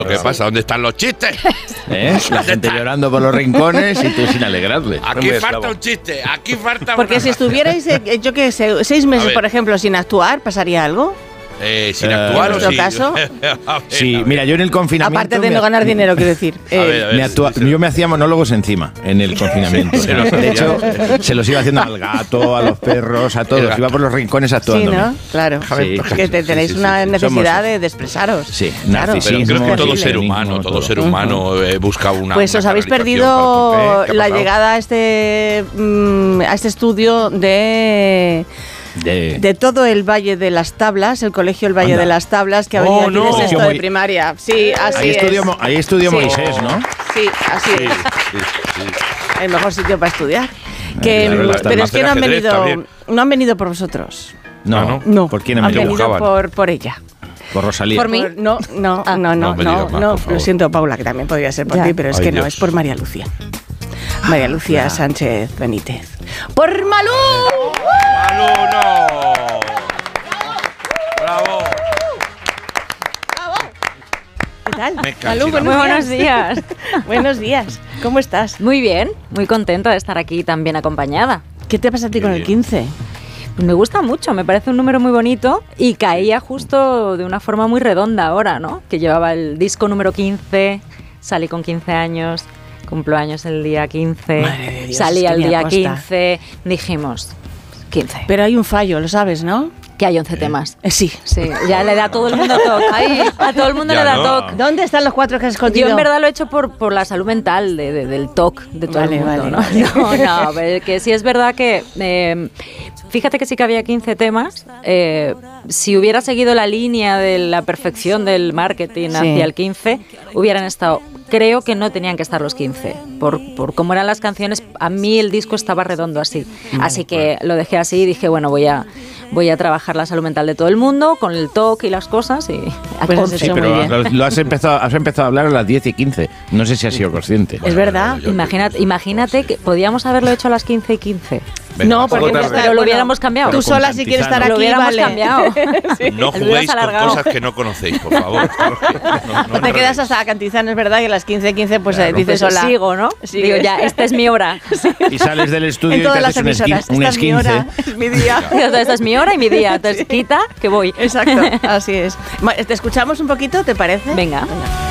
¿Qué pasa? ¿Dónde están los chistes? La gente llorando por los rincones y tú sin alegrarle. Aquí falta un chiste, aquí falta. Porque si estuvierais, yo qué sé, 6 meses, por ejemplo, sin actuar, ¿pasaría algo? Sin actuar ¿En o nuestro sí. caso? Sí, mira, yo en el confinamiento. Aparte de no ganar dinero, quiero decir. Yo me hacía monólogos encima en el confinamiento. Sí, de hecho, se los iba haciendo al gato, a los perros, a todos. Iba por los rincones actuando. Sí, ¿no? Claro. Sí, Porque tenéis una necesidad de expresaros. Sí, claro. Pero creo que todo ser humano busca una. Pues os habéis perdido la llegada a este estudio de todo el Valle de las Tablas, el colegio El Valle de las Tablas, que ha venido aquí de sexto de primaria. Sí, así ahí estudió Moisés, ¿no? Sí, así es. El mejor sitio para estudiar. Pero es que no han venido por vosotros. No. ¿Por quién han venido? Por ella. Por Rosalía. ¿Por mí? No. Lo siento, Paula, que también podría ser por ti, pero es que no, es por María Lucía. María Lucía Sánchez Benítez. ¡Por Malú! ¡Malú, no! ¡Bravo! ¿Qué tal? Malú, muy buenos días. Buenos días. ¿Cómo estás? Muy bien, muy contenta de estar aquí tan bien acompañada. ¿Qué te pasa a ti con el 15? Pues me gusta mucho, me parece un número muy bonito y caía justo de una forma muy redonda ahora, ¿no? Que llevaba el disco número 15, salí con 15 años, cumplo años el día 15, Dios, salí al día aposta. 15, dijimos 15. Pero hay un fallo, lo sabes, ¿no? Que hay 11 temas. Sí. Sí, ya le da a todo el mundo toque. A todo el mundo le da toque. ¿Dónde están los 4 que has escondido? Yo en verdad lo he hecho por la salud mental del TOC de todo el mundo, ¿no? Vale. No, pero que sí es verdad que fíjate que sí que había 15 temas. Si hubiera seguido la línea de la perfección del marketing hacia el 15, hubieran estado. Creo que no tenían que estar los 15. Por cómo eran las canciones, a mí el disco estaba redondo así. Así que lo dejé así y dije, bueno, voy a trabajar la salud mental de todo el mundo con el TOC y las cosas y pues has hecho muy bien. Has empezado a hablar a las 10 y 15. No sé si has sido consciente. Es verdad. Imagínate que podíamos haberlo hecho a las 15 y 15. Venga, no, porque pero lo hubiéramos cambiado. Tú sola si quieres estar aquí, lo hubiéramos vale. cambiado. No juguéis con cosas que no conocéis, por favor. No te quedas hasta Cantizano, es verdad que a las 15:15 pues dices Pues hola. Sigo, ¿no? Sigues. Digo, ya, esta es mi hora. Y sales del estudio En y te todas las haces emisoras. un Esta es mi esquince. hora, es mi día. Esta es mi hora y mi día. Entonces quita que voy. Exacto, así es. Te escuchamos un poquito, ¿te parece? Venga. Venga.